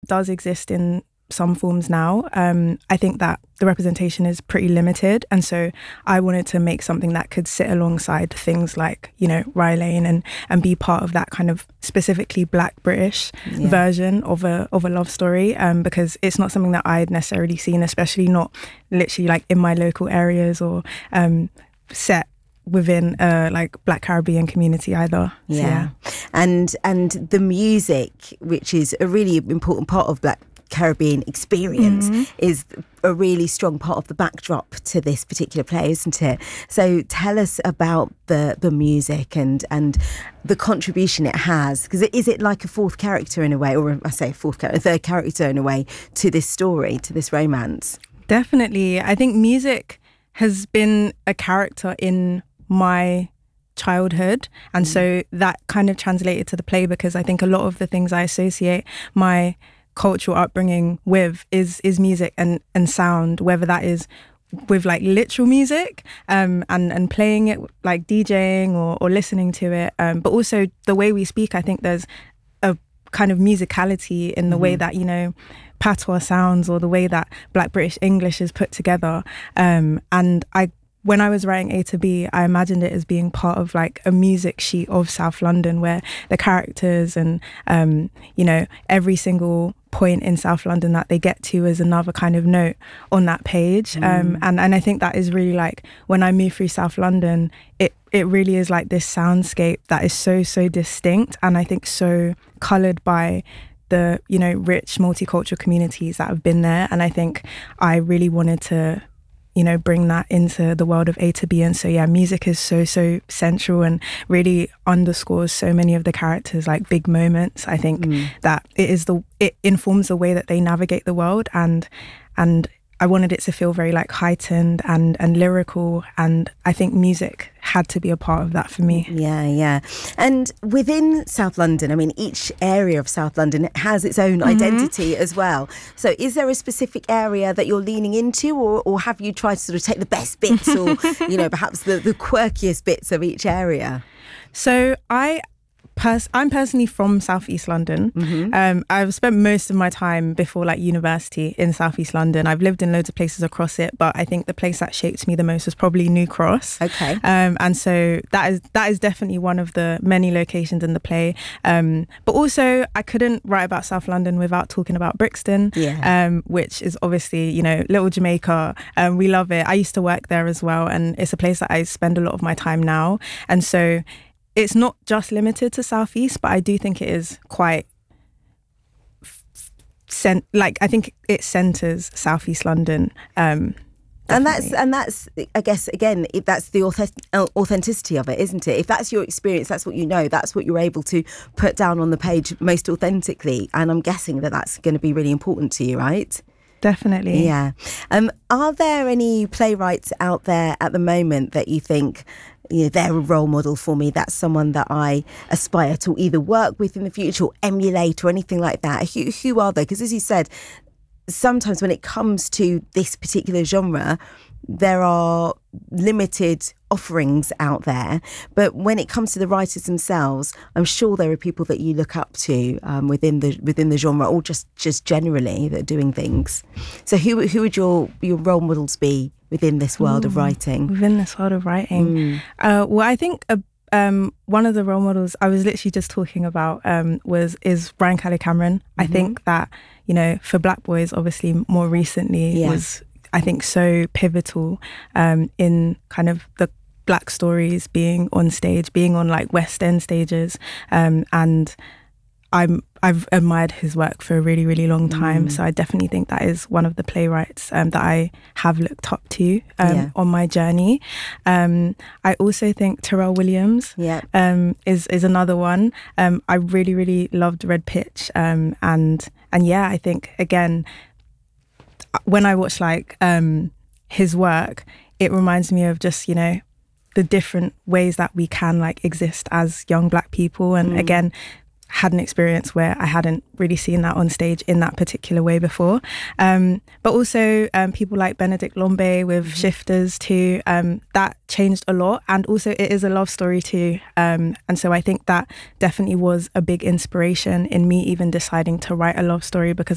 does exist in some forms now. I think that the representation is pretty limited, and so I wanted to make something that could sit alongside things like, you know, Rye Lane and be part of that kind of specifically Black British version of a love story, because it's not something that I'd necessarily seen, especially not literally like in my local areas or set within like Black Caribbean community either. Yeah. And the music, which is a really important part of Black Caribbean experience, is a really strong part of the backdrop to this particular play, isn't it? So tell us about the music and the contribution it has, because is it like a fourth character in a way, or I say a third character in a way, to this story, to this romance? Definitely. I think music has been a character in my childhood, and so that kind of translated to the play, because I think a lot of the things I associate my cultural upbringing with is music and sound, whether that is with like literal music and playing it, like DJing or listening to it, but also the way we speak. I think there's a kind of musicality in the way that, you know, patois sounds, or the way that Black British English is put together, and when I was writing A to B, I imagined it as being part of like a music sheet of South London, where the characters and, you know, every single point in South London that they get to is another kind of note on that page. And I think that is really like, when I move through South London, it really is like this soundscape that is so distinct, and I think so coloured by the, you know, rich multicultural communities that have been there. And I think I really wanted to, you know, bring that into the world of A to B. And so, yeah, music is so central and really underscores so many of the characters' like big moments. I think that it informs the way that they navigate the world, and I wanted it to feel very like heightened and lyrical, and I think music had to be a part of that for me. Yeah. And within South London, I mean, each area of South London has its own identity as well. So is there a specific area that you're leaning into, or have you tried to sort of take the best bits or, you know, perhaps the quirkiest bits of each area? So I'm personally from South East London. I've spent most of my time before like university in South East London. I've lived in loads of places across it, but I think the place that shaped me the most was probably New Cross. Okay. And so that is definitely one of the many locations in the play. But also I couldn't write about South London without talking about Brixton, which is obviously, you know, little Jamaica. We love it. I used to work there as well, and it's a place that I spend a lot of my time now. And so it's not just limited to South East, but I do think it is quite I think it centres South East London. And that's I guess again, that's the authenticity of it, isn't it? If that's your experience, that's what you know, that's what you're able to put down on the page most authentically, and I'm guessing that that's going to be really important to you, right? Definitely. Yeah. Are there any playwrights out there at the moment that you think, you know, they're a role model for me, that's someone that I aspire to either work with in the future or emulate or anything like that? Who are they? Because as you said, sometimes when it comes to this particular genre, there are limited offerings out there, but when it comes to the writers themselves, I'm sure there are people that you look up to within the genre, or just generally that are doing things. So who would your role models be within this world of writing? Within this world of writing, well, I think one of the role models I was literally just talking about is Brian Kelly Cameron. I think that, you know, for Black Boys, obviously more recently was, I think, so pivotal in kind of the Black stories being on stage, being on like West End stages, and I've admired his work for a really long time. So I definitely think that is one of the playwrights that I have looked up to on my journey. I also think Terrell Williams is another one. I really loved Red Pitch, and yeah, I think again, when I watch like his work, it reminds me of just, you know, the different ways that we can like exist as young Black people, and again, had an experience where I hadn't really seen that on stage in that particular way before. But also people like Benedict Lombe with Shifters too, that changed a lot. And also it is a love story too. And so I think that definitely was a big inspiration in me even deciding to write a love story, because